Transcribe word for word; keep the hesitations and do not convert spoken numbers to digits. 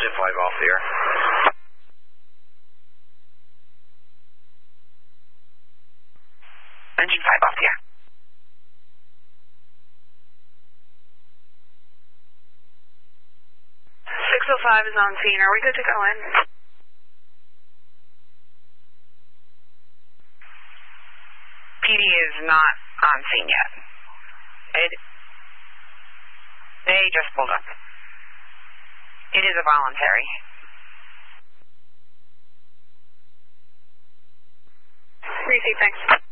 Engine five off the air. Engine five off the air. six oh five is on scene. Are we good to go in? P D is not on scene yet. It, they just pulled up. It is a voluntary. Receive, thanks.